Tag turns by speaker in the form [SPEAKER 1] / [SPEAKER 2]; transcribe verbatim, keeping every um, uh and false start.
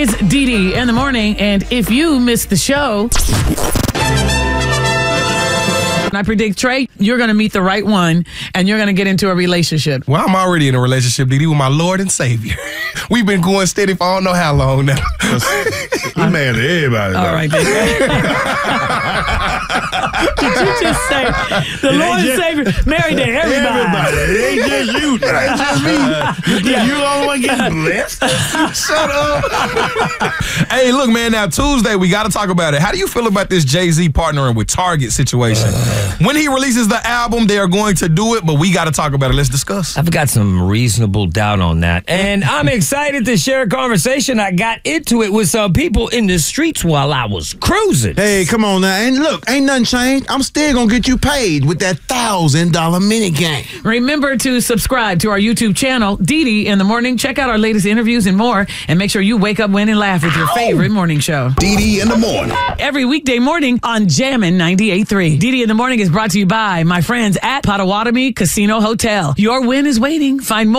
[SPEAKER 1] It's Dee Dee in the morning, and if you missed the show, I predict, Trey, you're going to meet the right one, and you're going to get into a relationship.
[SPEAKER 2] Well, I'm already in a relationship, Dee Dee, with my Lord and Savior. We've been going steady for I don't know how long now.
[SPEAKER 3] You married everybody.
[SPEAKER 1] All
[SPEAKER 3] though.
[SPEAKER 1] right, then. Did you just say the Lord and Savior married to everybody?
[SPEAKER 3] Everybody. It ain't just you. It ain't just me.
[SPEAKER 1] Yeah.
[SPEAKER 3] You the only one getting blessed.
[SPEAKER 2] Shut up. Hey, look, man, now Tuesday, we got to talk about it. How do you feel about this Jay-Z partnering with Target situation? When he releases the album, they are going to do it, but we got to talk about it. Let's discuss.
[SPEAKER 4] I've got some reasonable doubt on that. And I'm excited to share a conversation. I got into it with some people in the streets while I was cruising.
[SPEAKER 3] Hey, come on now. And look, ain't nothing changed. I'm still going to get you paid with that one thousand dollar mini game.
[SPEAKER 1] Remember to subscribe to our YouTube channel, Dee Dee in the morning. Check out our latest interviews and more, and make sure you wake up, win, and laugh with your favorite morning show.
[SPEAKER 5] Dee Dee in the morning.
[SPEAKER 1] Every weekday morning on Jammin' ninety-eight point three. Dee Dee in the morning is brought to you by my friends at Potawatomi Casino Hotel. Your win is waiting. Find more